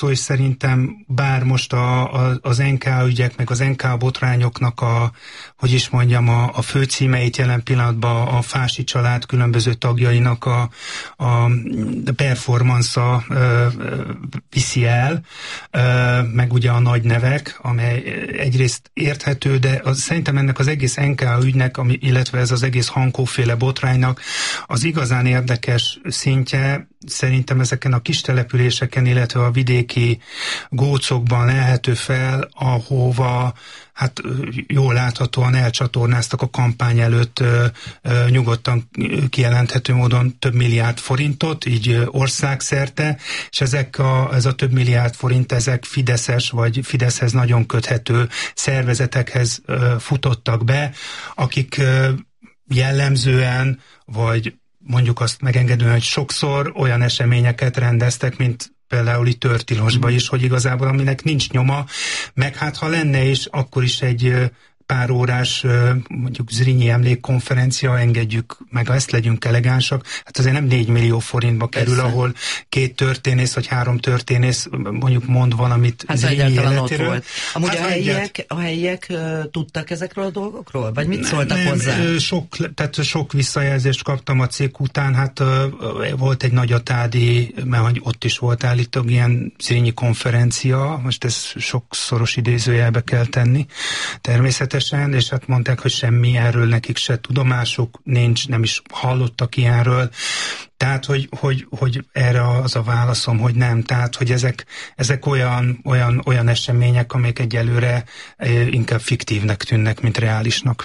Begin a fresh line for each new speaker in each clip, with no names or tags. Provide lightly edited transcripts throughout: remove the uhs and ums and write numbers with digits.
és szerintem bár most az NK ügyek, meg az NK botrányoknak a főcímeit jelen pillanatban a Fási család különböző tagjainak a performance-a viszi el, meg ugye a nagy nevek, amely egyrészt érthető, de szerintem ennek az egész NK ügynek, illetve ez az egész Hankó-féle botránynak az igazán érdekes szintje szerintem ezeken a kis településeken, illetve a vidéki gócokban lehető fel, ahova hát jól láthatóan elcsatornáztak a kampány előtt nyugodtan kijelenthető módon több milliárd forintot, így országszerte, és ez a több milliárd forint, ezek fideszes vagy Fideszhez nagyon köthető szervezetekhez futottak be, akik jellemzően, vagy mondjuk azt megengedően, hogy sokszor olyan eseményeket rendeztek, mint például itt Törtilosba is, hogy igazából aminek nincs nyoma, meg hát ha lenne is, akkor is egy pár órás mondjuk Zrínyi emlékkonferencia, engedjük meg, ezt legyünk elegánsak, hát azért nem 4 millió forintba kerül, persze, ahol 2 történész vagy 3 történész mondjuk mond valamit Zrínyi életéről.
Amúgy hát a helyiek tudtak ezekről a dolgokról? Vagy mit szóltak hozzá?
Sok visszajelzést kaptam a cikk után, hát volt egy nagyatádi, mert ott is volt állítólag ilyen Zrínyi konferencia, most ez sokszoros idézőjelbe kell tenni, természetesen, és hát mondták, hogy semmi erről nekik se tudomásuk nincs, nem is hallottak ilyenről. Tehát, hogy erre az a válaszom, hogy nem. Tehát, hogy ezek olyan események, amik egyelőre inkább fiktívnek tűnnek, mint reálisnak.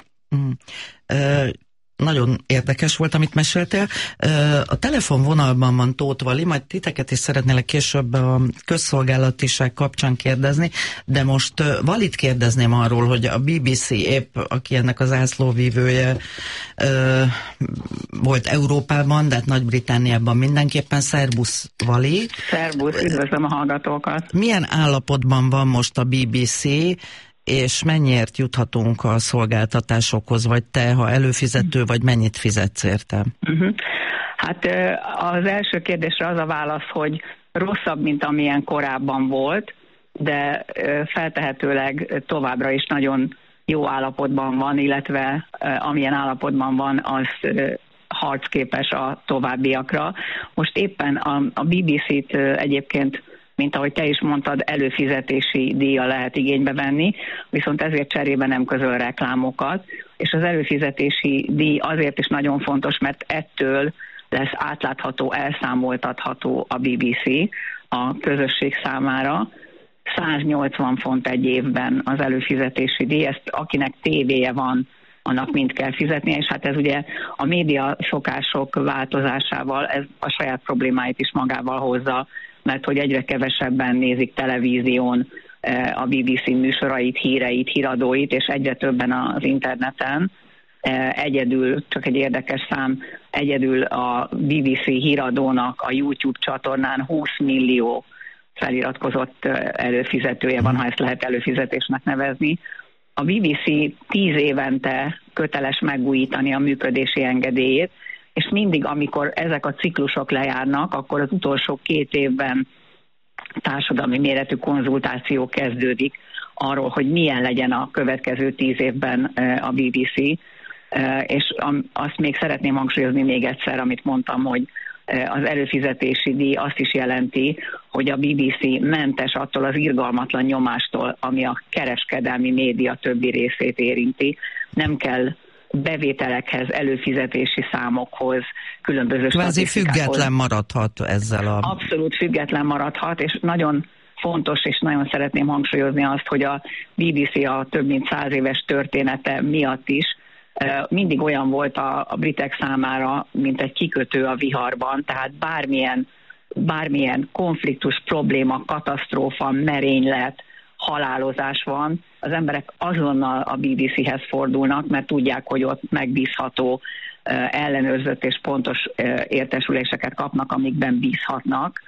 Nagyon érdekes volt, amit meséltél. A telefonvonalban van Tóth Vali, majd titeket is szeretnélek később a közszolgálatiság kapcsán kérdezni, de most Valit kérdezném arról, hogy a BBC épp, aki ennek az zászlóvívője volt Európában, de hát Nagy-Britanniában mindenképpen. Szerbusz, Vali.
Szerbusz, üdvözlöm a hallgatókat.
Milyen állapotban van most a BBC, és mennyiért juthatunk a szolgáltatásokhoz, vagy te, ha előfizető, vagy mennyit fizetsz érte?
Hát az első kérdésre az a válasz, hogy rosszabb, mint amilyen korábban volt, de feltehetőleg továbbra is nagyon jó állapotban van, illetve amilyen állapotban van, az harcképes a továbbiakra. Most éppen a BBC-t egyébként, mint ahogy te is mondtad, előfizetési díjjal lehet igénybe venni, viszont ezért cserébe nem közöl reklámokat, és az előfizetési díj azért is nagyon fontos, mert ettől lesz átlátható, elszámoltatható a BBC a közösség számára. 180 font egy évben az előfizetési díj, ezt akinek tévéje van, annak mind kell fizetnie, és hát ez ugye a média szokások változásával ez a saját problémáit is magával hozza, mert hogy egyre kevesebben nézik televízión a BBC műsorait, híreit, híradóit, és egyre többen az interneten. Egyedül, csak egy érdekes szám, egyedül a BBC híradónak a YouTube csatornán 20 millió feliratkozott előfizetője van, ha ezt lehet előfizetésnek nevezni. A BBC 10 évente köteles megújítani a működési engedélyét, és mindig, amikor ezek a ciklusok lejárnak, akkor az utolsó 2 évben társadalmi méretű konzultáció kezdődik arról, hogy milyen legyen a következő 10 évben a BBC. És azt még szeretném hangsúlyozni még egyszer, amit mondtam, hogy az előfizetési díj azt is jelenti, hogy a BBC mentes attól az irgalmatlan nyomástól, ami a kereskedelmi média többi részét érinti. Nem kell bevételekhez, előfizetési számokhoz, különböző
kvázi független maradhat ezzel a...
Abszolút független maradhat, és nagyon fontos, és nagyon szeretném hangsúlyozni azt, hogy a BBC a több mint 100 éves története miatt is mindig olyan volt a britek számára, mint egy kikötő a viharban, tehát bármilyen konfliktus, probléma, katasztrófa, merénylet, halálozás van, az emberek azonnal a BBC-hez fordulnak, mert tudják, hogy ott megbízható, ellenőrzött és pontos értesüléseket kapnak, amikben bízhatnak,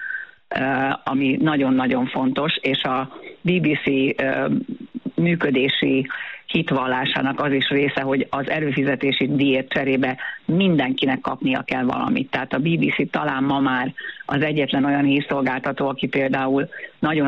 ami nagyon-nagyon fontos, és a BBC működési hitvallásának az is része, hogy az előfizetési díjért cserébe mindenkinek kapnia kell valamit. Tehát a BBC talán ma már az egyetlen olyan hírszolgáltató, aki például nagyon